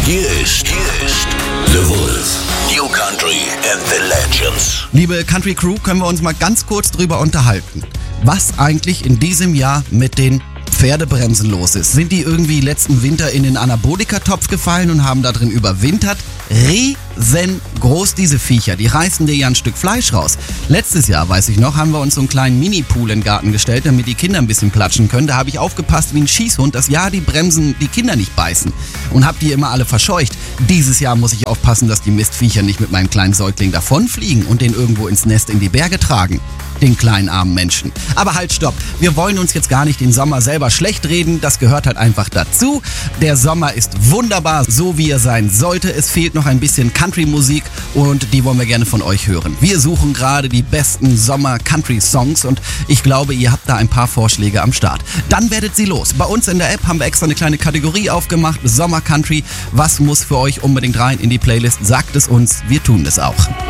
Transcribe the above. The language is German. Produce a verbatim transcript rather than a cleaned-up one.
Hier ist, hier ist The Wolf. New Country and the Legends. Liebe Country Crew, können wir uns mal ganz kurz drüber unterhalten, was eigentlich in diesem Jahr mit den Pferdebremsen los ist. Sind die irgendwie letzten Winter in den Anabolika-Topf gefallen und haben da drin überwintert? Riesengroß diese Viecher, die reißen dir ja ein Stück Fleisch raus. Letztes Jahr, weiß ich noch, haben wir uns so einen kleinen Mini-Pool in den Garten gestellt, damit die Kinder ein bisschen platschen können. Da habe ich aufgepasst wie ein Schießhund, dass ja die Bremsen die Kinder nicht beißen und habe die immer alle verscheucht. Dieses Jahr muss ich aufpassen, dass die Mistviecher nicht mit meinem kleinen Säugling davonfliegen und den irgendwo ins Nest in die Berge tragen. Den kleinen armen Menschen. Aber halt, stopp. Wir wollen uns jetzt gar nicht den Sommer selber schlecht reden. Das gehört halt einfach dazu. Der Sommer ist wunderbar, so wie er sein sollte. Es fehlt noch ein bisschen Country-Musik und die wollen wir gerne von euch hören. Wir suchen gerade die besten Sommer-Country-Songs und ich glaube, ihr habt da ein paar Vorschläge am Start. Dann werdet sie los. Bei uns in der App haben wir extra eine kleine Kategorie aufgemacht. Sommer-Country. Was muss für euch unbedingt rein in die Playlist? Sagt es uns. Wir tun es auch.